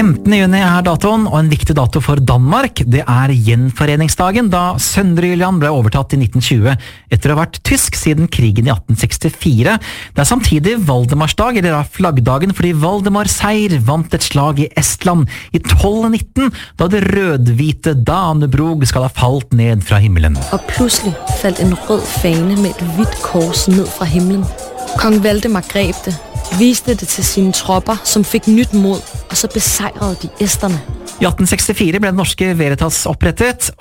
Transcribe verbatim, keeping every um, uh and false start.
femtende juni er datoen, og en viktig dato for Danmark. Det er gjenforeningsdagen, da Søndre Jylland ble overtatt i nitten tjue etter å ha vært tysk siden krigen i atten sekstifire. Det er samtidig Valdemarsdag, eller da flaggdagen, fordi Valdemar Seyr vant et slag i Estland i tolv nitten, da det rødhvite Danebrog skal ha falt ned fra himmelen. Og pludselig faldt en rød fane med et hvidt kors ned fra himmelen. Kong Valdemar greb det, viste det til sine tropper, som fikk nytt mod, og så besejrede de esterne. I atten sekstifire ble det norske Veritas opprettet,